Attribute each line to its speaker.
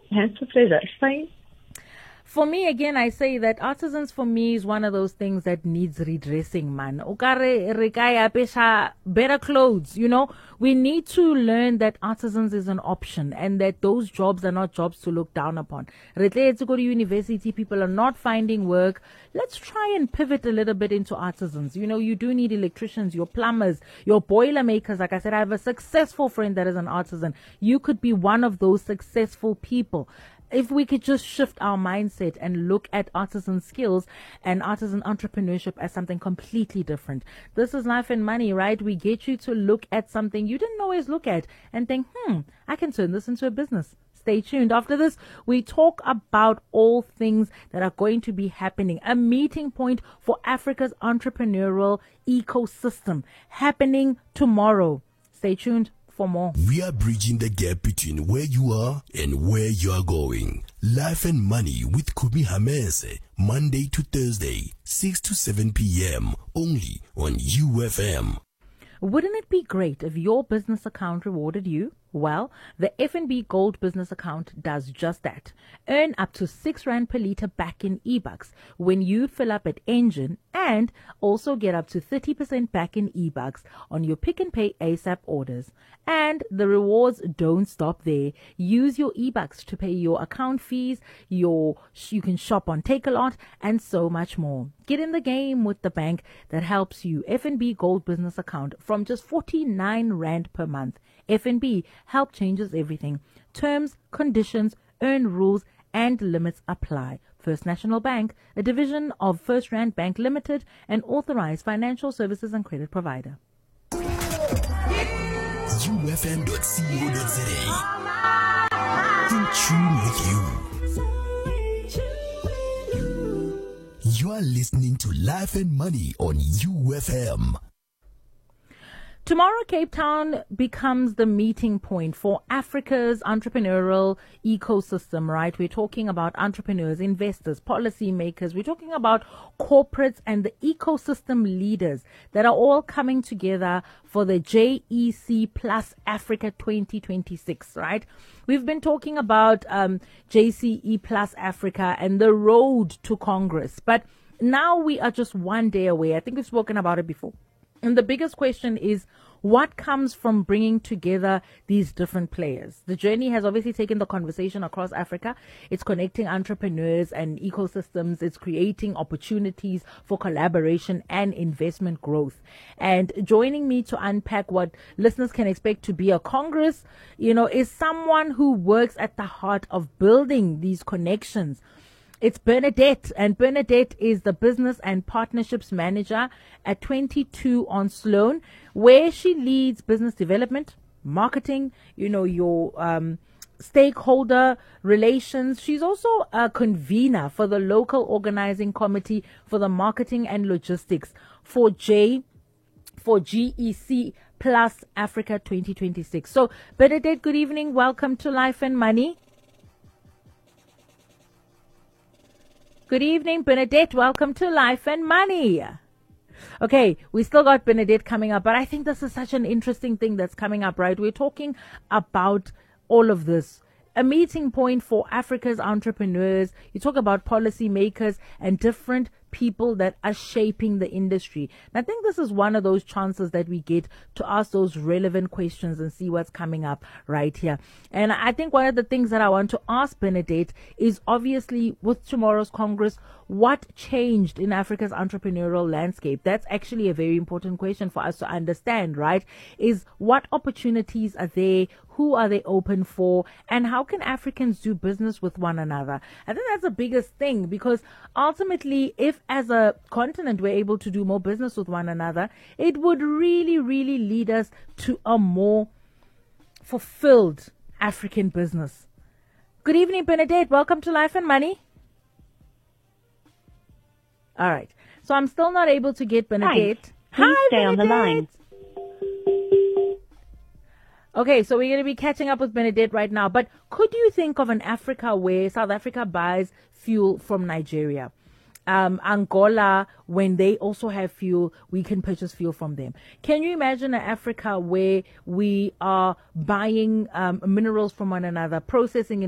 Speaker 1: It's a pleasure. Fine.
Speaker 2: For me, again, I say that artisans for me is one of those things that needs redressing, man. Okare rekaya pesha better clothes, We need to learn that artisans is an option and that those jobs are not jobs to look down upon. To go to university, people are not finding work. Let's try and pivot a little bit into artisans. You do need electricians, your plumbers, your boiler makers. Like I said, I have a successful friend that is an artisan. You could be one of those successful people. If we could just shift our mindset and look at artisan skills and artisan entrepreneurship as something completely different. This is Life and Money, right? We get you to look at something you didn't always look at and think, I can turn this into a business. Stay tuned. After this, we talk about all things that are going to be happening. A meeting point for Africa's entrepreneurial ecosystem happening tomorrow. Stay tuned for more.
Speaker 3: We are bridging the gap between where you are and where you are going. Life and Money with Kumi Hamese, Monday to Thursday, 6 to 7 p.m. only on UFM.
Speaker 2: Wouldn't it be great if your business account rewarded you? Well, the FNB Gold Business Account does just that. Earn up to R6 per litre back in eBucks when you fill up at Engine, and also get up to 30% back in eBucks on your Pick and Pay ASAP orders. And the rewards don't stop there. Use your eBucks to pay your account fees, you can shop on Takealot, and so much more. Get in the game with the bank that helps you. FNB Gold Business Account from just R49 per month. FNB, help changes everything. Terms, conditions, earn rules and limits apply. First National Bank, a division of First Rand Bank Limited, an authorized financial services and credit provider.
Speaker 3: UFM.co.za. In tune with you. You are listening to Life and Money on UFM.
Speaker 2: Tomorrow, Cape Town becomes the meeting point for Africa's entrepreneurial ecosystem, right? We're talking about entrepreneurs, investors, policymakers. We're talking about corporates and the ecosystem leaders that are all coming together for the JEC Plus Africa 2026, right? We've been talking about JCE Plus Africa and the road to Congress, but now we are just one day away. I think we've spoken about it before. And the biggest question is, what comes from bringing together these different players? The journey has obviously taken the conversation across Africa. It's connecting entrepreneurs and ecosystems. It's creating opportunities for collaboration and investment growth. And joining me to unpack what listeners can expect to be a Congress, is someone who works at the heart of building these connections. It's Bernadette, and Bernadette is the Business and Partnerships Manager at 22 on Sloan, where she leads business development, marketing, your stakeholder relations. She's also a convener for the local organizing committee for the marketing and logistics for GEC Plus Africa 2026. So, Bernadette, good evening. Welcome to Life and Money. Good evening, Bernadette. Welcome to Life and Money. Okay, we still got Bernadette coming up, but I think this is such an interesting thing that's coming up, right? We're talking about all of this. A meeting point for Africa's entrepreneurs. You talk about policymakers and different people that are shaping the industry. And I think this is one of those chances that we get to ask those relevant questions and see what's coming up right here. And I think one of the things that I want to ask Bernadette is, obviously with tomorrow's Congress, what changed in Africa's entrepreneurial landscape? That's actually a very important question for us to understand, right? Is what opportunities are there? Who are they open for? And how can Africans do business with one another? I think that's the biggest thing, because ultimately, if as a continent we're able to do more business with one another, it would really, really lead us to a more fulfilled African business. Good evening, Bernadette. Welcome to Life and Money. All right. So I'm still not able to get Bernadette.
Speaker 1: Please stay on the line.
Speaker 2: Okay, so we're going to be catching up with Bernadette right now. But could you think of an Africa where South Africa buys fuel from Nigeria? Angola, when they also have fuel, we can purchase fuel from them. Can you imagine an Africa where we are buying minerals from one another, processing